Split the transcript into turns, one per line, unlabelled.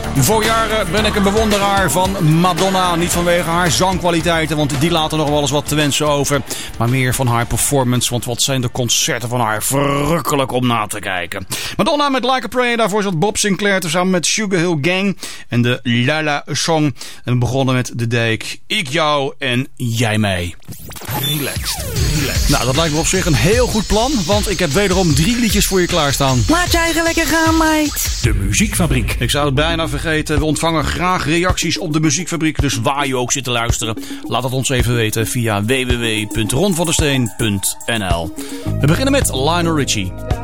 Voor jaren ben ik een bewonderaar van Madonna. Niet vanwege haar zangkwaliteiten, want die laten nog wel eens wat te wensen over. Maar meer van haar performance, want wat zijn de concerten van haar verrukkelijk om na te kijken. Madonna met Like a Prayer, daarvoor zat Bob Sinclair samen met Sugar Hill Gang en de Lala Song. En we begonnen met De Dijk, Ik jou en jij mij. Relaxed. Nou, dat lijkt me op zich een heel goed plan, want ik heb wederom 3 liedjes voor je klaarstaan.
Laat je eigen lekker gaan, meid.
De Muziekfabriek.
Ik zou het bijna vergeten. We ontvangen graag reacties op de Muziekfabriek. Dus waar je ook zit te luisteren, laat het ons even weten via www.ronvandesteen.nl. We beginnen met Lionel Richie.